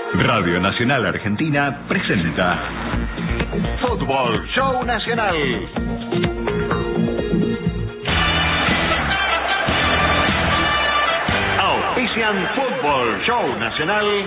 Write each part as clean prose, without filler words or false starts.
Radio Nacional Argentina presenta Fútbol Show Nacional. Auspician Fútbol Show Nacional.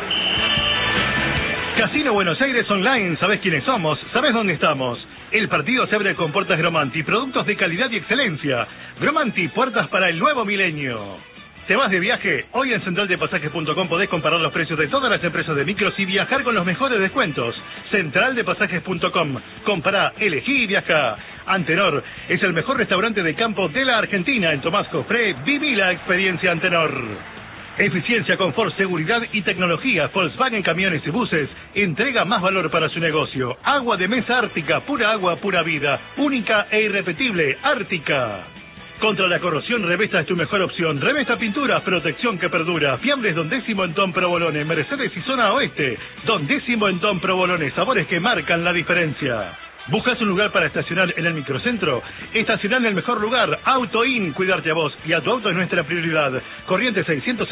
Casino Buenos Aires Online, ¿sabés quiénes somos? ¿Sabés dónde estamos? El partido se abre con puertas Gromanti, productos de calidad y excelencia. Gromanti, puertas para el nuevo milenio. ¿Te vas de viaje? Hoy en centraldepasajes.com podés comparar los precios de todas las empresas de micros y viajar con los mejores descuentos. Centraldepasajes.com. Compará, elegí y viajá. Antenor es el mejor restaurante de campo de la Argentina. En Tomás Cofré, viví la experiencia Antenor. Eficiencia, confort, seguridad y tecnología. Volkswagen Camiones y Buses entrega más valor para su negocio. Agua de mesa Ártica, pura agua, pura vida. Única e irrepetible, Ártica. Contra la corrosión, Revesta es tu mejor opción. Revesta Pinturas, protección que perdura. Fiables Don Décimo en Tom Provolone, Mercedes y Zona Oeste. Don Décimo en Tom Provolone, sabores que marcan la diferencia. ¿Buscas un lugar para estacionar en el microcentro? Estacionar en el mejor lugar. AutoIn, cuidarte a vos y a tu auto es nuestra prioridad. Corriente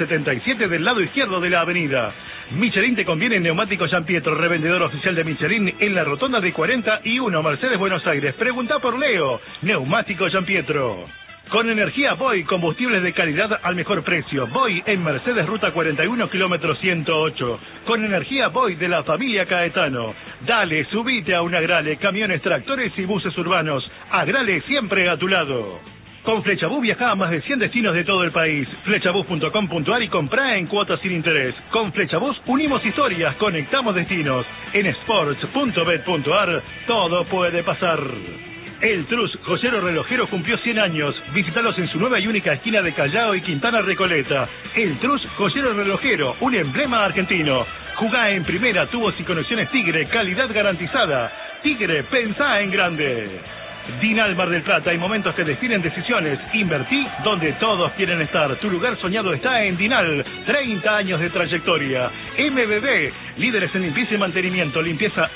677 del lado izquierdo de la avenida. Michelin te conviene, Neumático San Pietro, revendedor oficial de Michelin en la rotonda de 41, Mercedes, Buenos Aires. Pregunta por Leo. Neumático San Pietro. Con energía Boy, combustibles de calidad al mejor precio. Boy en Mercedes, ruta 41, kilómetro 108. Con energía Boy de la familia Caetano. Dale, subite a un Agrale, camiones, tractores y buses urbanos. Agrale siempre a tu lado. Con Flechabús viajá a más de 100 destinos de todo el país. Flechabús.com.ar y comprá en cuotas sin interés. Con Flechabús unimos historias, conectamos destinos. En sports.bet.ar todo puede pasar. El Trus, joyero relojero, cumplió 100 años. Visítalos en su nueva y única esquina de Callao y Quintana Recoleta. El Trus, joyero relojero, un emblema argentino. Jugá en primera, tubos y conexiones Tigre, calidad garantizada. Tigre, pensá en grande. Dinal Mar del Plata, hay momentos que definen decisiones. Invertí donde todos quieren estar. Tu lugar soñado está en Dinal. 30 años de trayectoria. MBB, líderes en limpieza y mantenimiento. Limpieza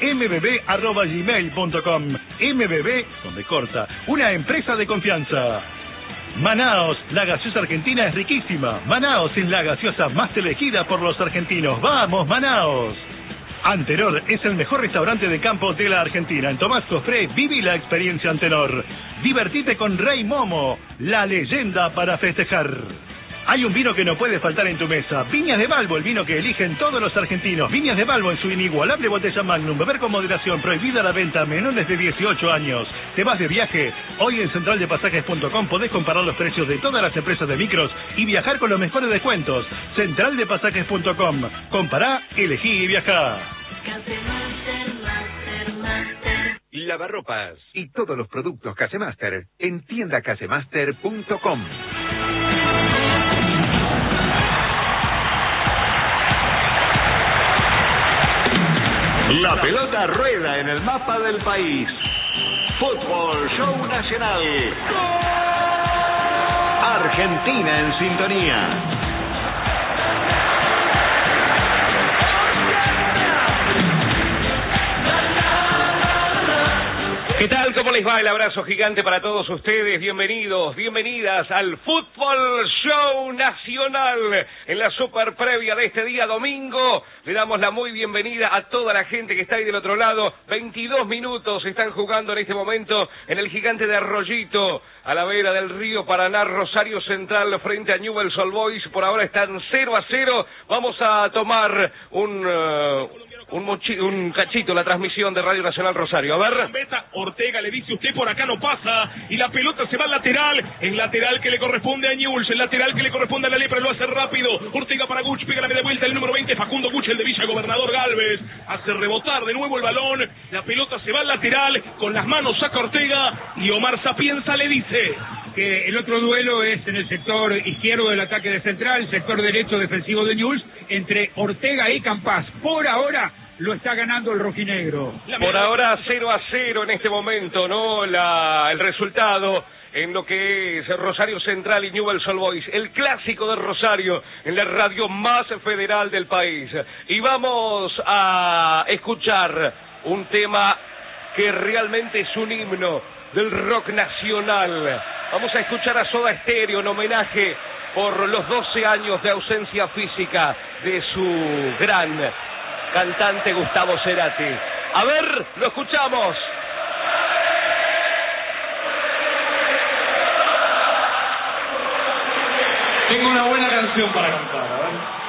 mbb@gmail.com. MBB, donde corta, una empresa de confianza. Manaos, la gaseosa argentina es riquísima. Manaos es la gaseosa más elegida por los argentinos. ¡Vamos, Manaos! Antenor es el mejor restaurante de campo de la Argentina. En Tomás Cofré, viví la experiencia Antenor. Divertite con Rey Momo, la leyenda para festejar. Hay un vino que no puede faltar en tu mesa. Viñas de Balbo, el vino que eligen todos los argentinos. Viñas de Balbo en su inigualable botella Magnum. Beber con moderación, prohibida la venta a menores de 18 años. ¿Te vas de viaje? Hoy en centraldepasajes.com podés comparar los precios de todas las empresas de micros y viajar con los mejores descuentos. Centraldepasajes.com. Compará, elegí y viajá. Lavarropas y todos los productos Casemaster en tiendacasemaster.com. La pelota rueda en el mapa del país. Fútbol Show Nacional. Argentina en sintonía. ¿Qué tal? ¿Cómo les va? El abrazo gigante para todos ustedes. Bienvenidos, bienvenidas al Fútbol Show Nacional. En la super previa de este día domingo, le damos la muy bienvenida a toda la gente que está ahí del otro lado. 22 minutos están jugando en este momento en el gigante de Arroyito, a la vera del río Paraná. Rosario Central frente a Newell's Old Boys. Por ahora están 0-0. Vamos a tomar un cachito la transmisión de Radio Nacional Rosario. A ver. Ortega le dice: usted por acá no pasa, y la pelota se va al lateral. El lateral que le corresponde a Newell's, el lateral que le corresponde a la Lepra, lo hace rápido. Ortega para Guch, pega la media vuelta, el número 20, Facundo Guch, el de Villa Gobernador Galvez. Hace rebotar de nuevo el balón. La pelota se va al lateral, con las manos saca Ortega, y Omar Sapienza le dice que el otro duelo es en el sector izquierdo del ataque de Central, sector derecho defensivo de Newell's, entre Ortega y Campás. Por ahora lo está ganando el rojinegro. Por ahora 0-0 en este momento, ¿no? El resultado en lo que es Rosario Central y Newell's Old Boys, el clásico de Rosario en la radio más federal del país. Y vamos a escuchar un tema que realmente es un himno del rock nacional. Vamos a escuchar a Soda Stereo en homenaje por los 12 años de ausencia física de su gran cantante Gustavo Cerati. A ver, lo escuchamos. Tengo una buena canción para cantar, a ver.